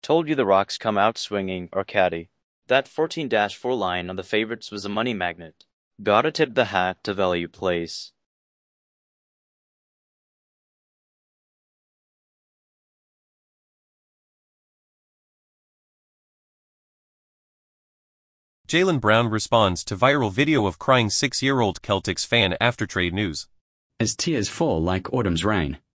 Told you the rocks come out swinging, or caddy. That 14-4 line on the favorites was a money magnet. Gotta tip the hat to Value Place. Jaylen Brown responds to viral video of crying 6-year-old Celtics fan after trade news. As tears fall like autumn's rain,